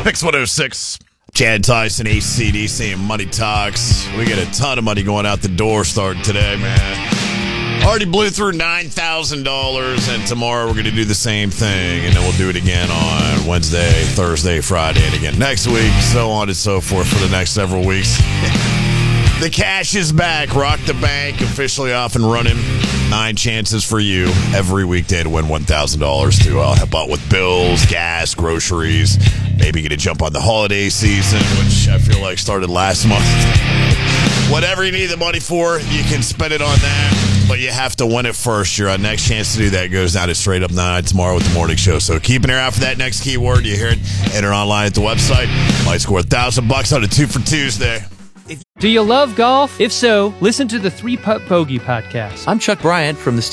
Mix 106. Chad Tyson, ACDC, and Money Talks. We got a ton of money going out the door starting today, man. Already blew through $9,000, and tomorrow we're going to do the same thing, and then we'll do it again on Wednesday, Thursday, Friday, and again next week, so on and so forth for the next several weeks. The cash is back. Rock the Bank officially off and running. 9 chances for you every weekday to win $1,000 to help out with bills, gas, groceries. Maybe get a jump on the holiday season, which I feel like started last month. Whatever you need the money for, you can spend it on that, but you have to win it first. Your next chance to do that goes down to Straight Up 9 tomorrow with the morning show. So keep an ear out for that next keyword. You hear it, enter online at the website. Might score $1,000 on a 2 for Tuesday. Do you love golf? If so, listen to the 3 Putt Bogey podcast. I'm Chuck Bryant from the